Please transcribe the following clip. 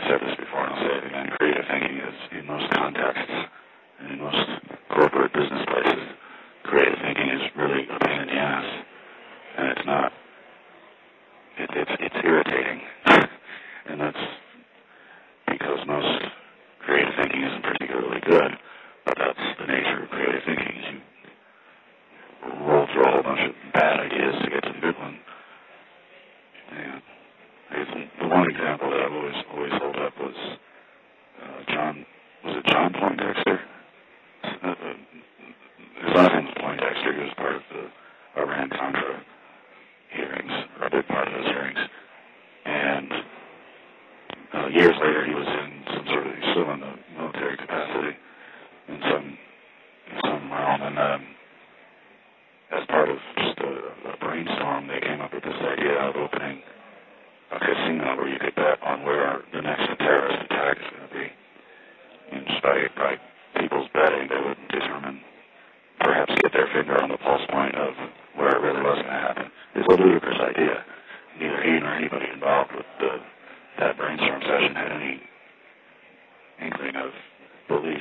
I've said this before, and I'll say it again, creative thinking is, in most contexts, and in most corporate business places, creative thinking is really a pain in the ass, and it's not. It's irritating, and that's because most creative thinking isn't particularly good, but that's the nature of creative thinking, is you roll through a whole bunch of bad ideas to get to the good one. And I guess the one example that I've always held up was John Poindexter? His last name was Poindexter. He was part of the Iran-Contra hearings, or a big part of those hearings. And years later, he was still in the military capacity in some realm, and as part of just a brainstorm, they came up with this idea of opening a casino where you could bet on where the next terrorist attack is going to be. And just by people's betting, they would determine, perhaps get their finger on the pulse point of where it really was going to happen. It's a ludicrous idea. Neither he nor anybody involved with that brainstorm session had any inkling of belief